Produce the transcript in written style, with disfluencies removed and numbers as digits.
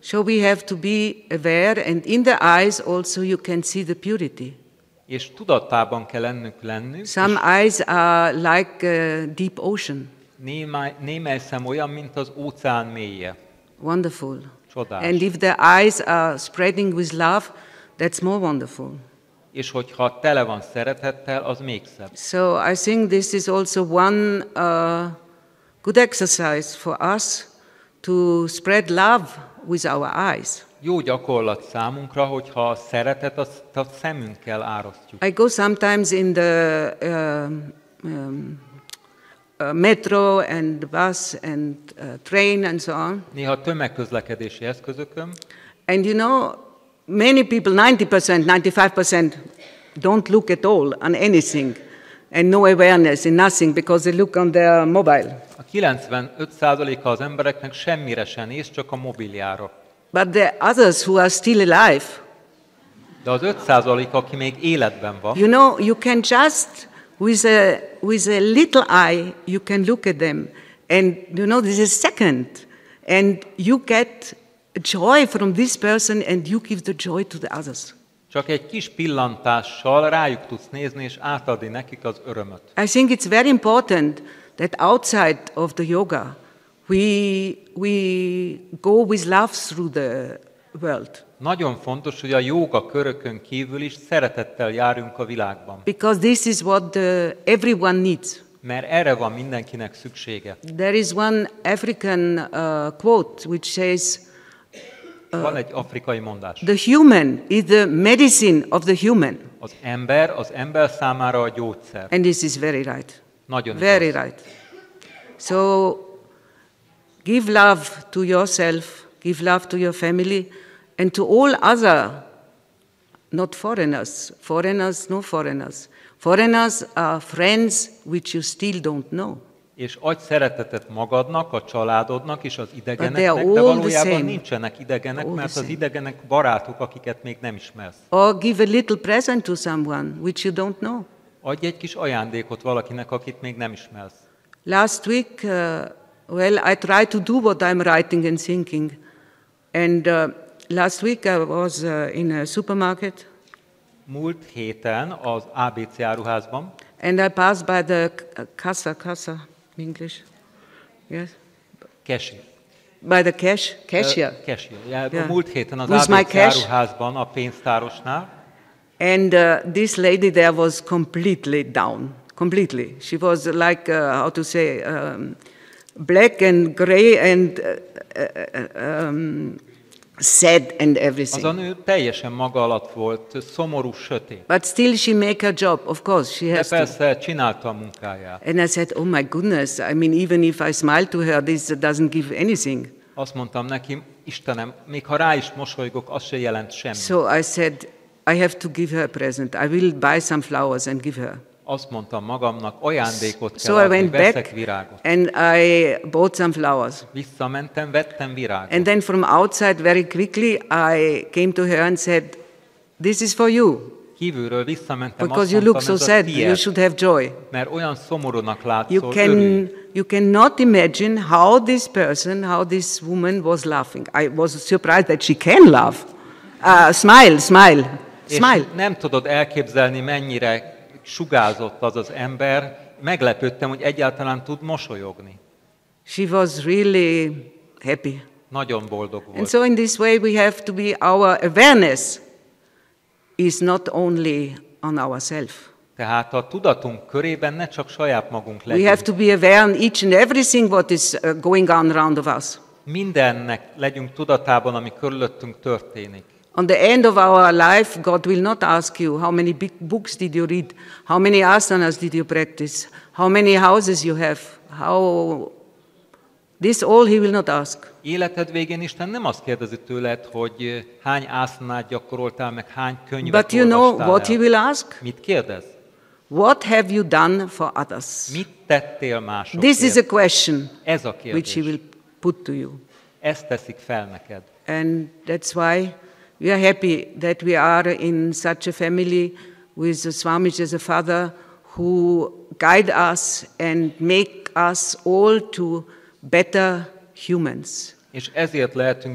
So we have to be aware, and in the eyes also you can see the purity. És tudatában kell lennünk. Some eyes are like a deep ocean. Némely szem olyan, mint az óceán mélye. Wonderful. Csodás. And if the eyes are spreading with love, that's more wonderful. És hogyha tele van szeretettel, az még szebb. So I think this is also one good exercise for us to spread love with our eyes. Jó gyakorlat számunkra, hogyha a szeretet a szemünkkel árasztjuk. I go sometimes in the metro and bus and train and so on. Néha tömegközlekedési eszközökön. And you know, many people, 90%, 95% don't look at all on anything and no awareness in nothing because they look on their mobile. A 95%-a az embereknek semmire sem néz, csak a mobiljára. But the others who are still alive, de az 5%, aki még életben van, you know, you can just with a little eye you can look at them, and you know this is second, and you get joy from this person, and you give the joy to the others. Csak egy kis pillantással rájuk tudsz nézni, és átadni nekik az örömöt. I think it's very important that outside of the yoga, we go with love through the world. Nagyon fontos, hogy a jóga körökön kívül is szeretettel járjunk a világban. Because this is what everyone needs. Mert erre van mindenkinek szüksége. There is one African quote which says, van egy afrikai mondás. The human is the medicine of the human. Az ember számára a gyógyszer. And this is very right. Nagyon very igaz. right. So give love to yourself, give love to your family, and to all other, not foreigners. Foreigners, no foreigners. Foreigners are friends which you still don't know. És adj szeretetet magadnak, a családodnak és az idegeneknek, de valójában nincsenek idegenek, mert az idegenek barátok, akiket még nem ismersz. Or give a little present to someone which you don't know. Adj egy kis ajándékot valakinek, akit még nem ismersz. Last week, I try to do what I'm writing and thinking. And last week I was in a supermarket. Múlt héten az ABC áruházban. And I passed by the kassa, English, yes? Cashier. By the cashier. Cashier. Yeah. Múlt héten az With ABC áruházban, a pénztárosnál. And this lady there was completely down, completely. She was like, how to say, black and gray and sad and everything. Az a nő teljesen maga alatt volt, szomorú, sötét. But still she make her job, of course, she has de persze csinálta a munkáját. And I said, oh my goodness, I mean, even if I smile to her, this doesn't give anything. Azt mondtam neki, Istenem, még ha rá is mosolygok, az se jelent semmit. So I said, I have to give her a present. I will buy some flowers and give her. Azt mondtam magamnak, ajándékot kell So adni, I went veszek virágot. And I bought some flowers. Visszamentem, vettem virágot. And then from outside very quickly I came to her and said, this is for you. Kívülről visszamentem, because you look so sad, you should have joy. Mert olyan szomorúnak látszol, you cannot imagine how this woman was laughing. I was surprised that she can laugh. Smile. Nem tudod elképzelni, mennyire sugázott az az ember. Meglepődtem, hogy egyáltalán tud mosolyogni. She was really happy. Nagyon boldog volt. And so in this way we have to be, our awareness is not only on ourselves. Tehát a tudatunk körében ne csak saját magunk legyünk. We have to be aware on each and everything what is going on around of us. Mindennek legyünk tudatában, ami körülöttünk történik. On the end of our life, God will not ask you how many big books did you read, how many asanas did you practice, how many houses you have, this all He will not ask. Életed végén Isten nem azt kérdezi tőled, hogy hány ászanát gyakoroltál, meg hány könyvet olvastál el. But you know what He will ask? Mit kérdez? What have you done for others? Mit tettél másokért? This is a question Ez a kérdés. which He will put to you. Ezt teszik fel neked. And that's why we are happy that we are in such a family with the Swamiji as a father who guide us and make us all to better humans. És ezért lehetünk